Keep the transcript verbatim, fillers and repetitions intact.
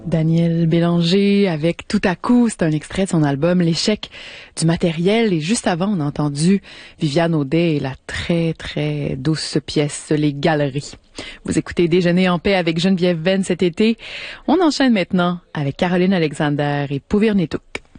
Daniel Bélanger avec Tout à coup, c'est un extrait de son album L'échec du matériel. Et juste avant, on a entendu Viviane Audet et la très très douce pièce Les Galeries. Vous écoutez Déjeuner en paix avec Geneviève Venn cet été. On enchaîne maintenant avec Caroline Alexander et Pouvirnetouk.